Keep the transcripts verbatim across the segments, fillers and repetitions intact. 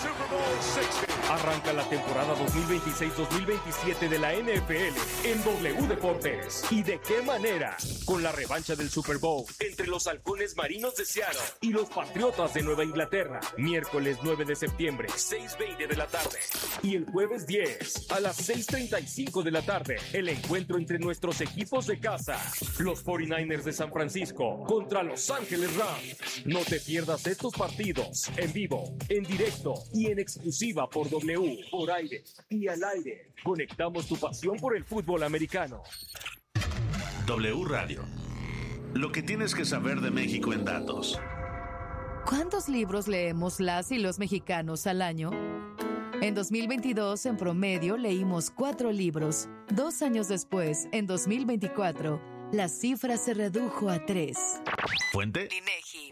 Super Bowl sesenta. Arranca la temporada dos mil veintiséis dos mil veintisiete de la N F L en W Deportes. ¿Y de qué manera? Con la revancha del Super Bowl entre los halcones marinos de Seattle y los patriotas de Nueva Inglaterra. Miércoles nueve de septiembre, seis veinte de la tarde. Y el jueves diez, a las seis treinta y cinco de la tarde, el encuentro entre nuestros equipos de casa. Los cuarenta y nueve ers de San Francisco contra Los Ángeles Rams. No te pierdas estos partidos en vivo, en directo y en exclusiva por W, por aire y al aire. Conectamos tu pasión por el fútbol americano. W Radio. Lo que tienes que saber de México en datos. ¿Cuántos libros leemos las y los mexicanos al año? En dos mil veintidós, en promedio, leímos cuatro libros. Dos años después, en dos mil veinticuatro, la cifra se redujo a tres. ¿Fuente? INEGI.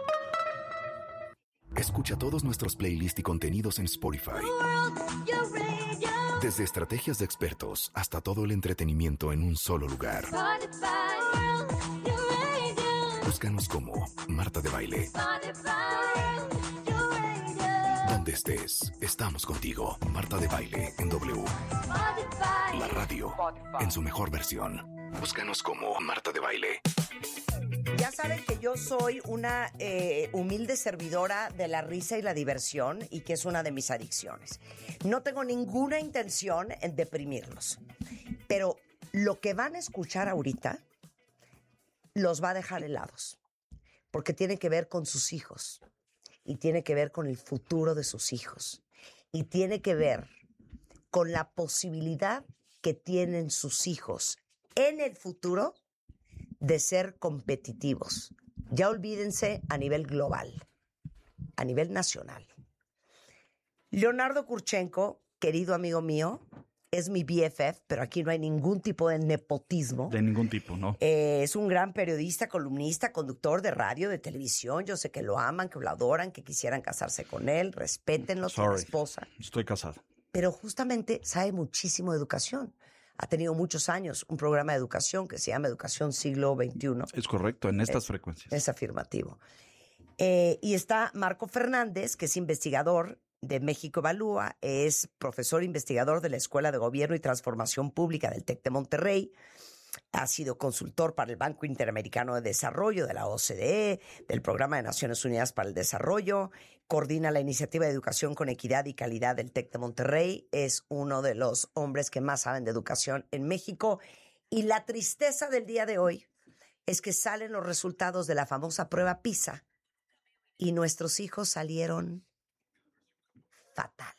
Escucha todos nuestros playlists y contenidos en Spotify. Desde estrategias de expertos hasta todo el entretenimiento en un solo lugar. Búscanos como Marta de Baile. Donde estés, estamos contigo. Marta de Baile en W. La radio en su mejor versión. Búscanos como Marta de Baile. Ya saben que yo soy una eh, humilde servidora de la risa y la diversión y que es una de mis adicciones. No tengo ninguna intención en deprimirlos, pero lo que van a escuchar ahorita los va a dejar helados, porque tiene que ver con sus hijos y tiene que ver con el futuro de sus hijos y tiene que ver con la posibilidad que tienen sus hijos en el futuro de ser competitivos. Ya olvídense a nivel global, a nivel nacional. Leonardo Kurchenko, querido amigo mío, es mi B F F, pero aquí no hay ningún tipo de nepotismo. De ningún tipo, ¿no? Eh, es un gran periodista, columnista, conductor de radio, de televisión. Yo sé que lo aman, que lo adoran, que quisieran casarse con él. Respétenlo, su esposa. Estoy casado. Pero justamente sabe muchísimo de educación. Ha tenido muchos años un programa de educación que se llama Educación Siglo veintiuno. Es correcto, en estas es, frecuencias. Es afirmativo. Eh, y está Marco Fernández, que es investigador de México Evalúa, es profesor investigador de la Escuela de Gobierno y Transformación Pública del TEC de Monterrey. Ha sido consultor para el Banco Interamericano de Desarrollo, de la O C D E, del Programa de Naciones Unidas para el Desarrollo, coordina la Iniciativa de Educación con Equidad y Calidad del TEC de Monterrey, es uno de los hombres que más saben de educación en México. Y la tristeza del día de hoy es que salen los resultados de la famosa prueba PISA y nuestros hijos salieron fatal.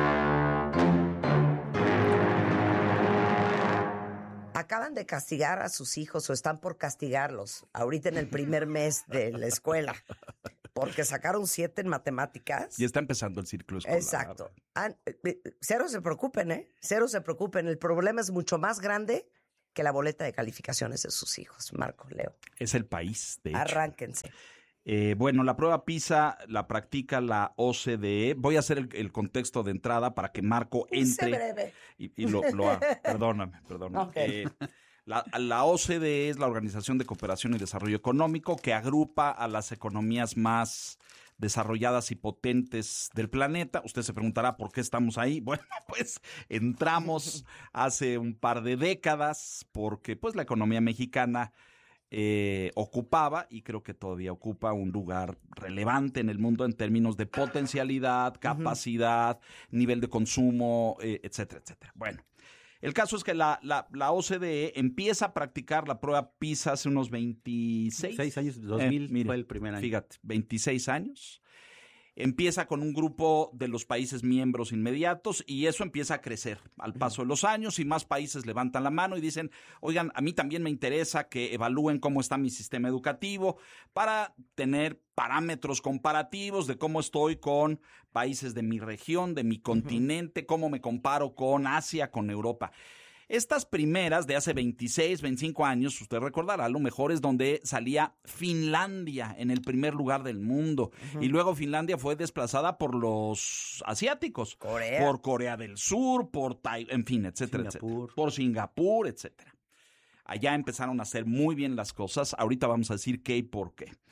Acaban de castigar a sus hijos o están por castigarlos ahorita en el primer mes de la escuela porque sacaron siete en matemáticas. Y está empezando el ciclo escolar. Exacto. Ah, cero se preocupen, ¿eh? Cero se preocupen. El problema es mucho más grande que la boleta de calificaciones de sus hijos. Marco, Leo. Es el país, de hecho. Arránquense. Eh, bueno, la prueba PISA la practica la O C D E. Voy a hacer el, el contexto de entrada para que Marco entre. Sé breve. Y, y lo, lo haga. Perdóname, perdóname. Okay. Eh, la, la O C D E es la Organización de Cooperación y Desarrollo Económico que agrupa a las economías más desarrolladas y potentes del planeta. Usted se preguntará por qué estamos ahí. Bueno, pues entramos hace un par de décadas porque pues la economía mexicana Eh, ocupaba y creo que todavía ocupa un lugar relevante en el mundo en términos de potencialidad, capacidad, uh-huh. nivel de consumo, eh, etcétera, etcétera. Bueno, el caso es que la, la, la O C D E empieza a practicar la prueba PISA hace unos veintiséis. Seis años, dos mil eh, mire, fue el primer año. Fíjate, veintiséis años. Empieza con un grupo de los países miembros inmediatos y eso empieza a crecer al paso de los años y más países levantan la mano y dicen, oigan, a mí también me interesa que evalúen cómo está mi sistema educativo para tener parámetros comparativos de cómo estoy con países de mi región, de mi continente, uh-huh. cómo me comparo con Asia, con Europa. Estas primeras de hace veintiséis, veinticinco años, usted recordará, a lo mejor es donde salía Finlandia en el primer lugar del mundo. Uh-huh. Y luego Finlandia fue desplazada por los asiáticos. Corea. Por Corea del Sur, por Taiwán, en fin, etcétera, Singapur. etcétera. Por Singapur, etcétera. Allá empezaron a hacer muy bien las cosas. Ahorita vamos a decir qué y por qué.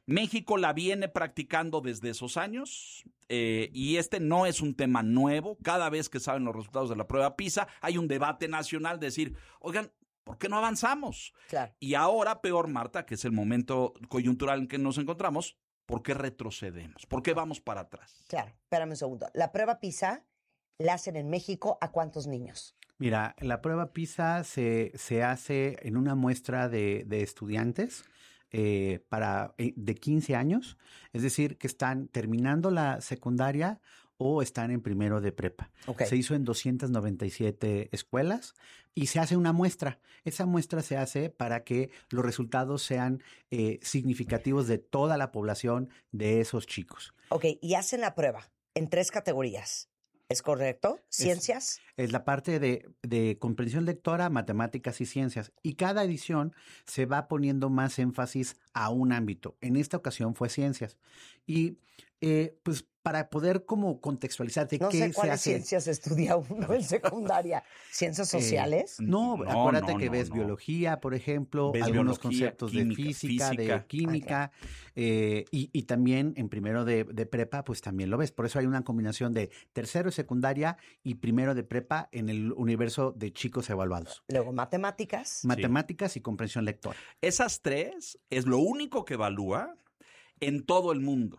México la viene practicando desde esos años eh, y este no es un tema nuevo. Cada vez que saben los resultados de la prueba PISA hay un debate nacional de decir, oigan, ¿por qué no avanzamos? Claro. Y ahora, peor, Marta, que es el momento coyuntural en que nos encontramos, ¿por qué retrocedemos? ¿Por qué vamos para atrás? Claro, espérame un segundo. La prueba PISA la hacen en México ¿a cuántos niños? Mira, la prueba PISA se, se hace en una muestra de, de estudiantes eh, para, eh, de quince años, es decir, que están terminando la secundaria o están en primero de prepa. Okay. Se hizo en doscientas noventa y siete escuelas y se hace una muestra. Esa muestra se hace para que los resultados sean eh, significativos de toda la población de esos chicos. Ok, y hacen la prueba en tres categorías. ¿Es correcto? ¿Ciencias? Es, es la parte de, de comprensión lectora, matemáticas y ciencias. Y cada edición se va poniendo más énfasis a un ámbito. En esta ocasión fue ciencias. Y eh, pues para poder como contextualizar de no qué sé se cuáles hace. ciencias estudia uno en secundaria. ¿Ciencias sociales? Eh, no, No, acuérdate no, que no, ves no. biología, por ejemplo, Ves algunos biología, conceptos química, de física, física. de química, eh, y, y también en primero de, de prepa, pues también lo ves. Por eso hay una combinación de tercero de secundaria y primero de prepa en el universo de chicos evaluados. Luego, matemáticas. Matemáticas y comprensión lectora. Esas tres es lo único que evalúa en todo el mundo.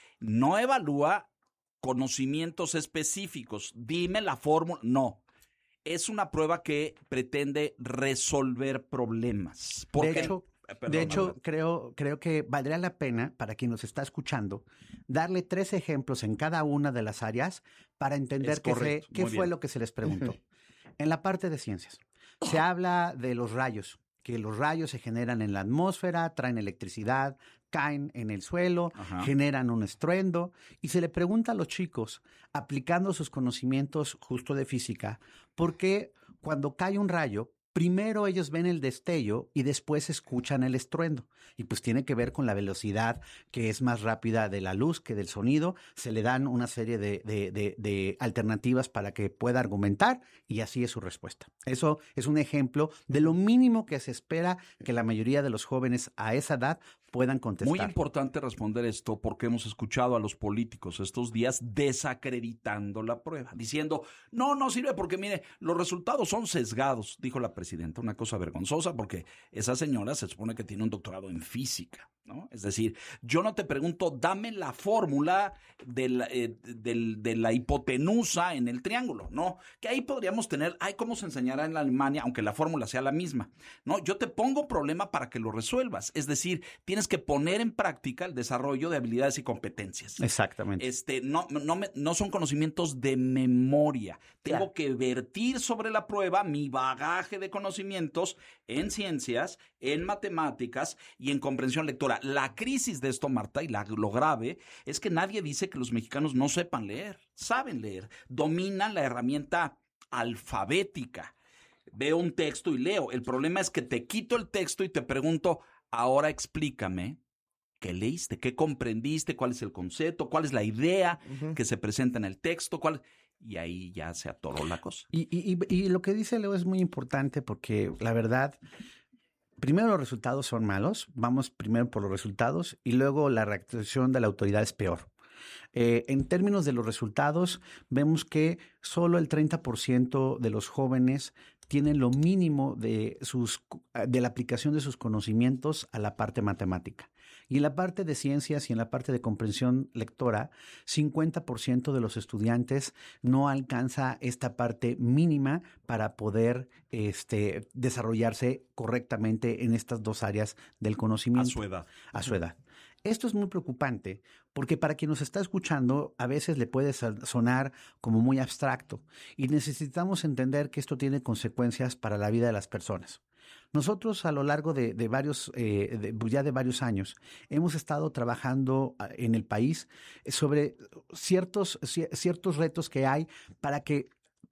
No evalúa conocimientos específicos. Dime la fórmula. No. Es una prueba que pretende resolver problemas. De Porque, hecho, eh, perdón, de hecho adelante. creo, creo que valdría la pena para quien nos está escuchando darle tres ejemplos en cada una de las áreas para entender Es qué, correcto, se- qué muy fue bien. lo que se les preguntó. En la parte de ciencias, se habla de los rayos, que los rayos se generan en la atmósfera, traen electricidad, caen en el suelo, Ajá. generan un estruendo, y se le pregunta a los chicos, aplicando sus conocimientos justo de física, por qué cuando cae un rayo, primero ellos ven el destello y después escuchan el estruendo. Y pues tiene que ver con la velocidad que es más rápida de la luz que del sonido. Se le dan una serie de, de, de, de alternativas para que pueda argumentar y así es su respuesta. Eso es un ejemplo de lo mínimo que se espera que la mayoría de los jóvenes a esa edad puedan contestar. Muy importante responder esto porque hemos escuchado a los políticos estos días desacreditando la prueba, diciendo, no, no sirve porque, mire, los resultados son sesgados, dijo la presidenta, una cosa vergonzosa porque esa señora se supone que tiene un doctorado en física, ¿no? Es decir, yo no te pregunto, dame la fórmula de la, eh, del- de la hipotenusa en el triángulo, ¿no? Que ahí podríamos tener, ay, cómo se enseñará en la Alemania, aunque la fórmula sea la misma, ¿no? Yo te pongo problema para que lo resuelvas, es decir, tienes que poner en práctica el desarrollo de habilidades y competencias. Exactamente. Este, no, no, me- no son conocimientos de memoria. Tengo Claro. que vertir sobre la prueba mi bagaje de conocimientos en ciencias, en matemáticas y en comprensión lectora. La crisis de esto, Marta, y la, lo grave, es que nadie dice que los mexicanos no sepan leer. Saben leer. Dominan la herramienta alfabética. Veo un texto y leo. El problema es que te quito el texto y te pregunto, ahora explícame qué leíste, qué comprendiste, cuál es el concepto, cuál es la idea Ujú. que se presenta en el texto, cuál... Y ahí ya se atoró la cosa. Y, y, y, y lo que dice Leo es muy importante porque la verdad, primero los resultados son malos, vamos primero por los resultados y luego la reacción de la autoridad es peor. Eh, en términos de los resultados, vemos que solo el treinta por ciento de los jóvenes tienen lo mínimo de, sus, de la aplicación de sus conocimientos a la parte matemática. Y en la parte de ciencias y en la parte de comprensión lectora, cincuenta por ciento de los estudiantes no alcanza esta parte mínima para poder este, desarrollarse correctamente en estas dos áreas del A conocimiento. su edad. A su edad. Esto es muy preocupante porque para quien nos está escuchando a veces le puede sonar como muy abstracto y necesitamos entender que esto tiene consecuencias para la vida de las personas. Nosotros a lo largo de, de varios, eh, de, ya de varios años, hemos estado trabajando en el país sobre ciertos, ciertos retos que hay para que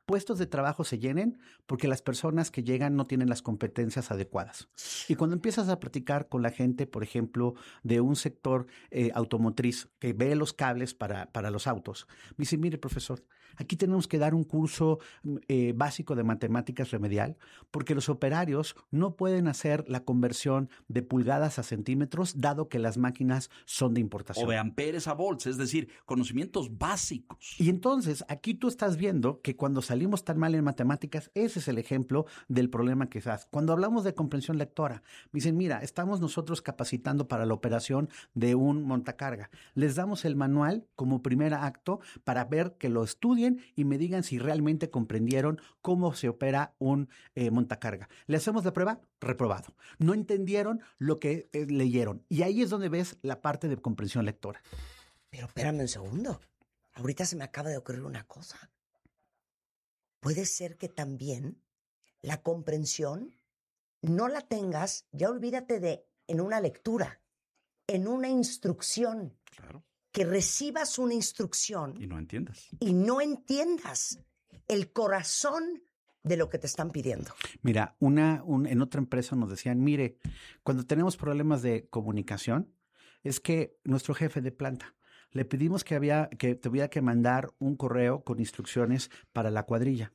puestos de trabajo se llenen porque las personas que llegan no tienen las competencias adecuadas. Y cuando empiezas a platicar con la gente, por ejemplo, de un sector eh, automotriz que ve los cables para, para los autos, me dice, mire, profesor, aquí tenemos que dar un curso eh, básico de matemáticas remedial porque los operarios no pueden hacer la conversión de pulgadas a centímetros dado que las máquinas son de importación. O de amperes a volts, es decir, conocimientos básicos. Y entonces, aquí tú estás viendo que cuando salimos tan mal en matemáticas, ese es el ejemplo del problema que das. Cuando hablamos de comprensión lectora, me dicen, mira, estamos nosotros capacitando para la operación de un montacarga. Les damos el manual como primer acto para ver que lo estudien y me digan si realmente comprendieron cómo se opera un eh, montacarga. ¿Le hacemos la prueba? Reprobado. No entendieron lo que eh, leyeron. Y ahí es donde ves la parte de comprensión lectora. Pero espérame un segundo. Ahorita se me acaba de ocurrir una cosa. Puede ser que también la comprensión no la tengas, ya olvídate de en una lectura, en una instrucción. Claro. Que recibas una instrucción Y no entiendas. y no entiendas el corazón de lo que te están pidiendo. Mira, una, un, en otra empresa nos decían, mire, cuando tenemos problemas de comunicación, es que nuestro jefe de planta le pedimos que había que tuviera que mandar un correo con instrucciones para la cuadrilla.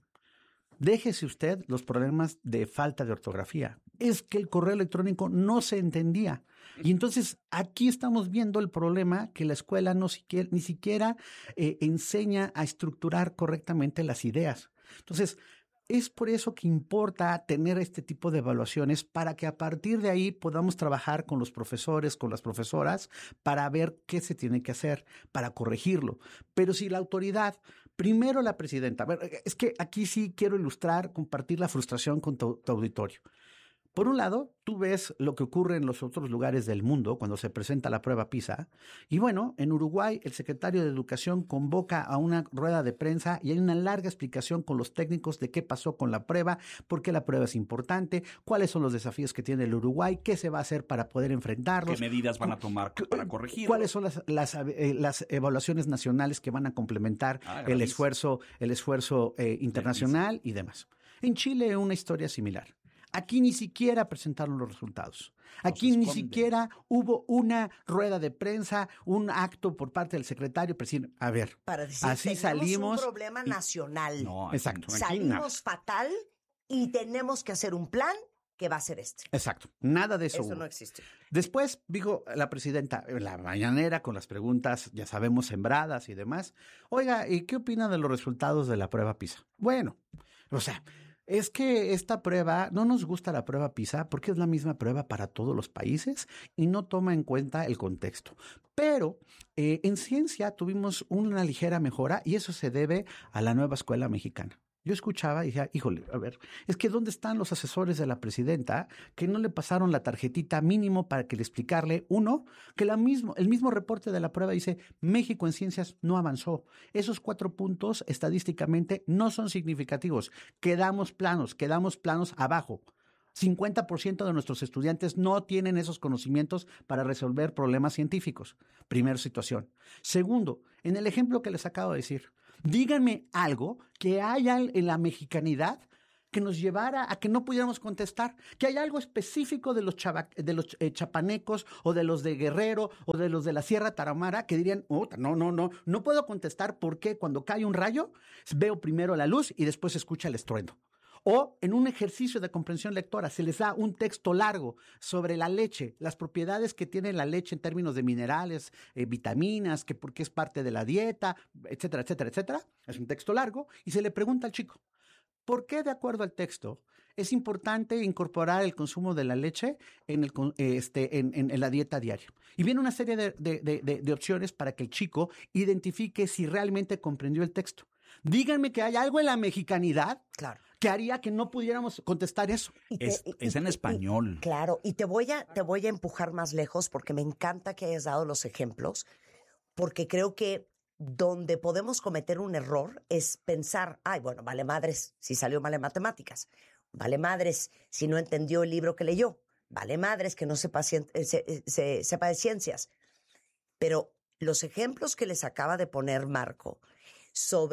Déjese usted los problemas de falta de ortografía. Es que el correo electrónico no se entendía. Y entonces aquí estamos viendo el problema que la escuela no siquiera, ni siquiera eh, enseña a estructurar correctamente las ideas. Entonces, es por eso que importa tener este tipo de evaluaciones para que a partir de ahí podamos trabajar con los profesores, con las profesoras, para ver qué se tiene que hacer, para corregirlo. Pero si la autoridad, primero la presidenta, a ver, es que aquí sí quiero ilustrar, compartir la frustración con tu, tu auditorio. Por un lado, tú ves lo que ocurre en los otros lugares del mundo cuando se presenta la prueba PISA. Y bueno, en Uruguay el secretario de Educación convoca a una rueda de prensa y hay una larga explicación con los técnicos de qué pasó con la prueba, por qué la prueba es importante, cuáles son los desafíos que tiene el Uruguay, qué se va a hacer para poder enfrentarlos. ¿Qué medidas van a tomar para corregirlo? ¿Cuáles son las, las, eh, las evaluaciones nacionales que van a complementar Ah, el esfuerzo, el esfuerzo eh, internacional y demás? En Chile una historia similar. Aquí ni siquiera presentaron los resultados. Aquí ni siquiera hubo una rueda de prensa, un acto por parte del secretario para decir, a ver, Para decir, así tenemos salimos. un problema y- nacional. No, Exacto. aquí Salimos nada. fatal y tenemos que hacer un plan que va a ser este. Exacto. Nada de eso. Eso hubo. no existe. Después dijo la presidenta en la mañanera con las preguntas, ya sabemos, sembradas y demás. Oiga, ¿y qué opina de los resultados de la prueba PISA? Bueno, o sea, es que esta prueba, no nos gusta la prueba PISA porque es la misma prueba para todos los países y no toma en cuenta el contexto. Pero eh, en ciencia tuvimos una ligera mejora y eso se debe a la nueva escuela mexicana. Yo escuchaba y decía, híjole, a ver, es que ¿dónde están los asesores de la presidenta que no le pasaron la tarjetita mínimo para que le explicarle, uno, que la mismo, el mismo reporte de la prueba dice, México en ciencias no avanzó. Esos cuatro puntos estadísticamente no son significativos. Quedamos planos, quedamos planos abajo. cincuenta por ciento de nuestros estudiantes no tienen esos conocimientos para resolver problemas científicos. Primera situación. Segundo, en el ejemplo que les acabo de decir, díganme algo que haya en la mexicanidad que nos llevara a que no pudiéramos contestar, que hay algo específico de los, chava, de los eh, chapanecos o de los de Guerrero o de los de la Sierra Tarahumara que dirían, oh, no, no, no, no puedo contestar porque cuando cae un rayo veo primero la luz y después se escucha el estruendo. O en un ejercicio de comprensión lectora se les da un texto largo sobre la leche, las propiedades que tiene la leche en términos de minerales, eh, vitaminas, que por qué es parte de la dieta, etcétera, etcétera, etcétera. Es un texto largo y se le pregunta al chico, ¿por qué de acuerdo al texto es importante incorporar el consumo de la leche en, el, este, en, en, en la dieta diaria? Y viene una serie de, de, de, de, de opciones para que el chico identifique si realmente comprendió el texto. Díganme que hay algo en la mexicanidad Claro. que haría que no pudiéramos contestar eso. Y te- Es, y- es y- en y- español. Claro, y te voy a, te voy a empujar más lejos porque me encanta que hayas dado los ejemplos, porque creo que donde podemos cometer un error es pensar, ay, bueno, vale madres si salió mal en matemáticas, vale madres si no entendió el libro que leyó, vale madres que no sepa, cien- eh, se- eh, se- sepa de ciencias. Pero los ejemplos que les acaba de poner Marco sobre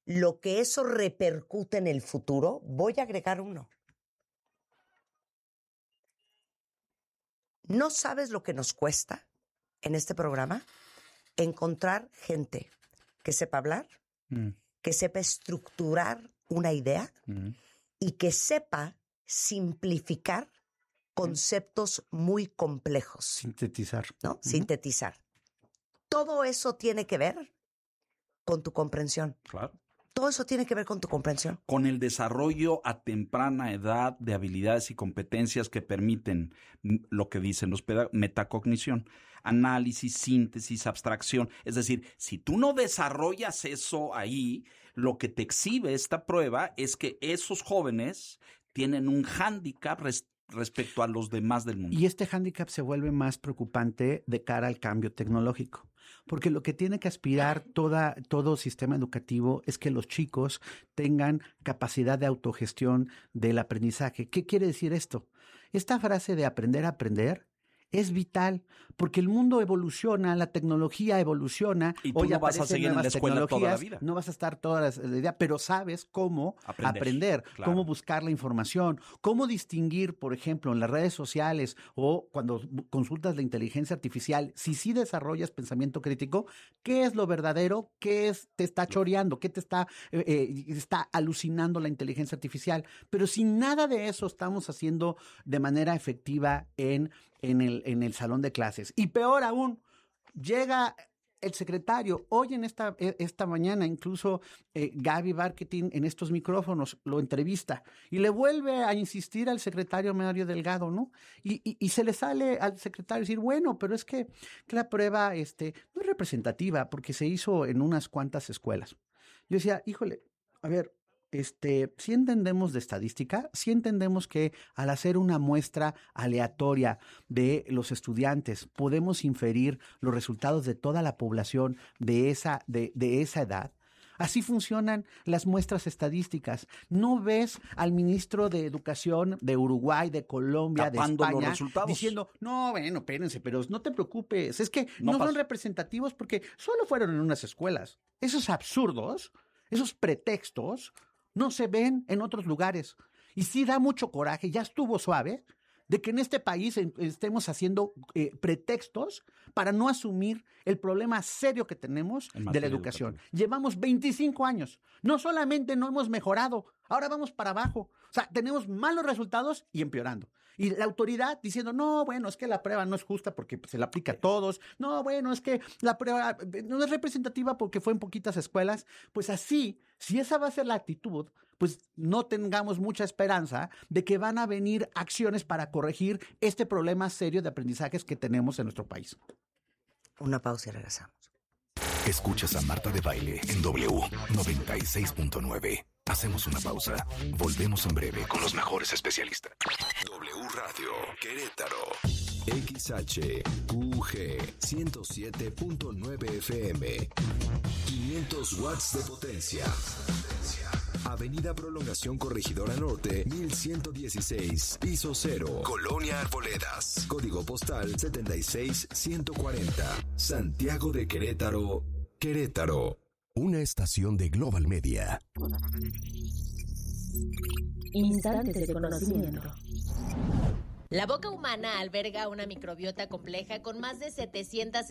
lo que eso repercute en el futuro, voy a agregar uno. ¿No sabes lo que nos cuesta en este programa? Encontrar gente que sepa hablar, mm. que sepa estructurar una idea mm. y que sepa simplificar conceptos muy complejos. Sintetizar. ¿No? Mm. Sintetizar. Todo eso tiene que ver con tu comprensión. Claro. Todo eso tiene que ver con tu comprensión. Con el desarrollo a temprana edad de habilidades y competencias que permiten lo que dicen los pedagogos, metacognición, análisis, síntesis, abstracción. Es decir, si tú no desarrollas eso ahí, lo que te exhibe esta prueba es que esos jóvenes tienen un hándicap res- respecto a los demás del mundo. Y este hándicap se vuelve más preocupante de cara al cambio tecnológico. Porque lo que tiene que aspirar toda, todo sistema educativo es que los chicos tengan capacidad de autogestión del aprendizaje. ¿Qué quiere decir esto? Esta frase de aprender a aprender es vital, porque el mundo evoluciona, la tecnología evoluciona. Y tú hoy no vas a seguir en la escuela toda la vida. No vas a estar toda la vida, pero sabes cómo aprender, aprender claro. cómo buscar la información, cómo distinguir, por ejemplo, en las redes sociales o cuando consultas la inteligencia artificial, si sí desarrollas pensamiento crítico, qué es lo verdadero, qué es, te está choreando, qué te está, eh, eh, está alucinando la inteligencia artificial. Pero si nada de eso estamos haciendo de manera efectiva en En el, en el salón de clases. Y peor aún, llega el secretario. Hoy en esta, esta mañana, incluso eh, Gaby Marketing en estos micrófonos lo entrevista y le vuelve a insistir al secretario Mario Delgado, ¿no? Y, y, y se le sale al secretario decir, bueno, pero es que, que la prueba este, no es representativa porque se hizo en unas cuantas escuelas. Yo decía, híjole, a ver, Este, sí entendemos de estadística, sí entendemos que al hacer una muestra aleatoria de los estudiantes podemos inferir los resultados de toda la población de esa, de, de esa edad. Así funcionan las muestras estadísticas. ¿No ves al ministro de Educación de Uruguay, de Colombia, tapando de España, los resultados, diciendo, no, bueno, espérense, pero no te preocupes, es que no, no son representativos porque solo fueron en unas escuelas? Esos absurdos, esos pretextos, no se ven en otros lugares. Y sí da mucho coraje, ya estuvo suave, de que en este país estemos haciendo eh, pretextos para no asumir el problema serio que tenemos de la educación. Educativa. Llevamos veinticinco años. No solamente no hemos mejorado, ahora vamos para abajo. O sea, tenemos malos resultados y empeorando. Y la autoridad diciendo, no, bueno, es que la prueba no es justa porque se la aplica a todos. No, bueno, es que la prueba no es representativa porque fue en poquitas escuelas. Pues así, si esa va a ser la actitud, pues no tengamos mucha esperanza de que van a venir acciones para corregir este problema serio de aprendizajes que tenemos en nuestro país. Una pausa y regresamos. Escuchas a Marta de Baile en W noventa y seis punto nueve. Hacemos una pausa. Volvemos en breve con los mejores especialistas. W Radio Querétaro. X H Q G ciento siete punto nueve F M. quinientos watts de potencia. Avenida Prolongación Corregidora Norte, mil ciento dieciséis, piso cero, Colonia Arboledas, código postal setenta y seis ciento cuarenta, Santiago de Querétaro, Querétaro. Una estación de Global Media. Instantes de conocimiento. La boca humana alberga una microbiota compleja con más de setecientas